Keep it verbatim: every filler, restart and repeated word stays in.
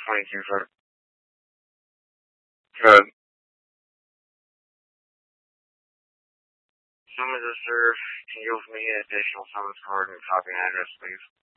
twenty-two foot. Good. Summons this, sir. Can you give me an additional summons card and copy and address, please?